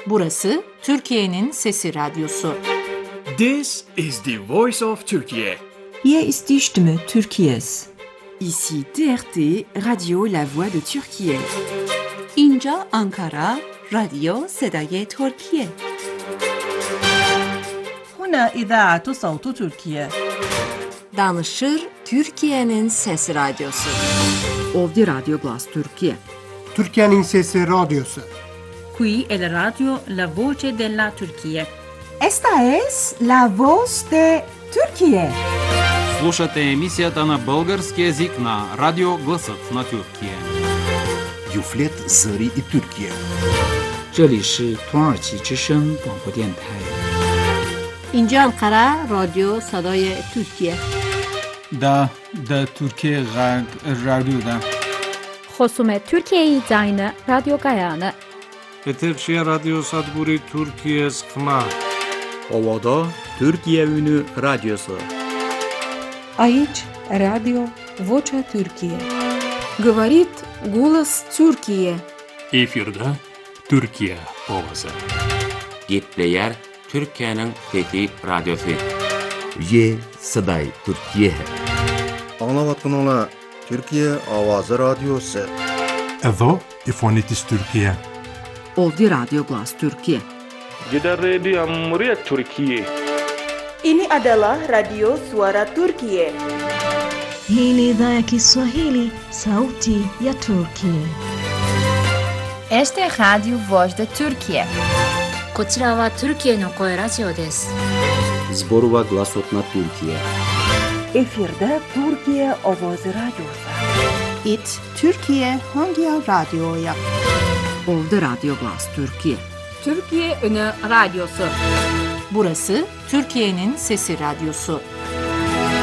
Burası Türkiye'nin Sesi Radyosu. This is the voice of Turkey. Hier ist die Stimme Türkiye's. Ici TRT, Radio La Voix de Türkiye. اینجا آنکارا، رادیو صدای ترکیه. هنا إذاعة صوت تركيا. Danışır Türkiye'nin Sesi Radyosu. Ovdje Radio Glas Türkiye. Türkiye'nin Sesi Radyosu. Qui è la radio La Voce della Turchia. Esta es la voz de Turquía. Слушате емисията на български език на Радио Гласът на Türkiye. Юфлет Зари и Türkiye. 这里是土耳其之声广播电台。 اینجا انقره رادیو صدای ترکیه. دا Türkiye رادیو خصوم Türkiye زاین رادیو گایانه. Eterşehir Radyo Sadburi Türkiye Skma. Ovada Türkiye Ünü Radyosu. Aici Radio Vocea Türkiye. Говорит голос Türkiye. Efirde Türkiye Ovası. Gitleyer Türkiye'nin Fethi Radyosu. Ye Saday Türkiye. Anlavatkanlar Türkiye Avazı Radyosu. Evo İfonitis Türkiye. Ovdje Radio Glas Türkiye. Gidan Radio Muryat Türkiye. Ini adalah Radio Suara Turkiye. Hii ni idhaa ya Kiswahili, Sauti ya Turkiye. Este es Radio Voz de Turkiye. こちらはトルキエの声ラジオです。 Zborova Glasot na Türkiye. Efirde Türkiye Ovoz Radyosu. İt Türkiye Hangi Radyo'ya? Ovdje Radio Glas Türkiye. Türkiye Ünü Radyosu. Burası Türkiye'nin Sesi Radyosu.